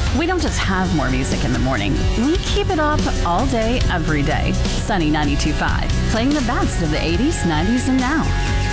We don't just have more music in the morning. We keep it up all day, every day. Sunny 92.5, playing the best of the 80s, 90s, and now.